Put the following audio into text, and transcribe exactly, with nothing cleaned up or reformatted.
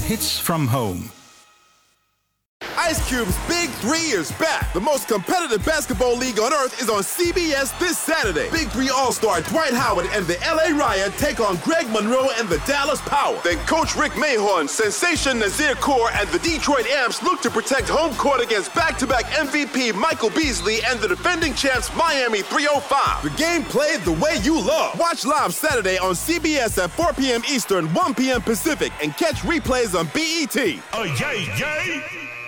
hits from home. Ice Cube's Big Three is back. The most competitive basketball league on earth is on C B S this Saturday. Big Three All-Star Dwight Howard and the L A Riot take on Greg Monroe and the Dallas Power. Then Coach Rick Mahorn, Sensation Nazir Kaur, and the Detroit Amps look to protect home court against back-to-back M V P Michael Beasley and the defending champs Miami three oh five. The game played the way you love. Watch live Saturday on C B S at four p.m. Eastern, one p.m. Pacific, and catch replays on B E T. Oh, yay, yay!